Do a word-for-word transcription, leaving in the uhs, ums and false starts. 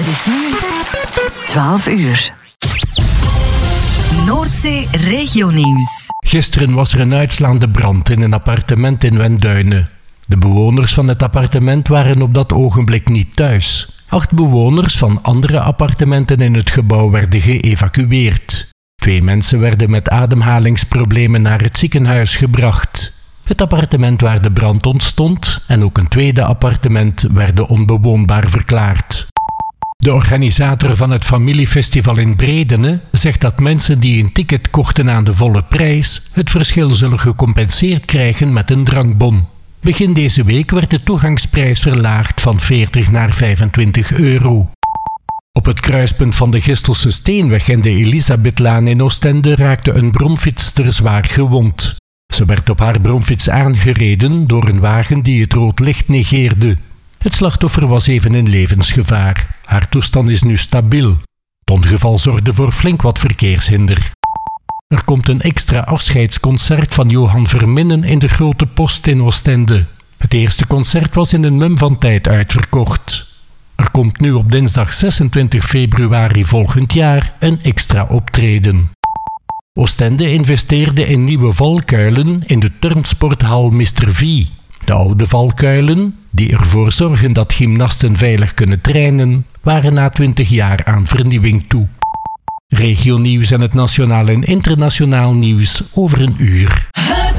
Het is nu twaalf uur. Noordzee Regionieuws. Gisteren was er een uitslaande brand in een appartement in Wenduinen. De bewoners van het appartement waren op dat ogenblik niet thuis. Acht bewoners van andere appartementen in het gebouw werden geëvacueerd. Twee mensen werden met ademhalingsproblemen naar het ziekenhuis gebracht. Het appartement waar de brand ontstond en ook een tweede appartement werden onbewoonbaar verklaard. De organisator van het familiefestival in Bredene zegt dat mensen die een ticket kochten aan de volle prijs het verschil zullen gecompenseerd krijgen met een drankbon. Begin deze week werd de toegangsprijs verlaagd van veertig naar vijfentwintig euro. Op het kruispunt van de Gistelse Steenweg en de Elisabethlaan in Oostende raakte een bromfietster zwaar gewond. Ze werd op haar bromfiets aangereden door een wagen die het rood licht negeerde. Het slachtoffer was even in levensgevaar. Haar toestand is nu stabiel. Het ongeval zorgde voor flink wat verkeershinder. Er komt een extra afscheidsconcert van Johan Verminnen in de Grote Post in Oostende. Het eerste concert was in een mum van tijd uitverkocht. Er komt nu op dinsdag zesentwintig februari volgend jaar een extra optreden. Oostende investeerde in nieuwe valkuilen in de turnsporthal mister V. De oude valkuilen, die ervoor zorgen dat gymnasten veilig kunnen trainen, waren na twintig jaar aan vernieuwing toe. Regionieuws en het nationaal en internationaal nieuws over een uur.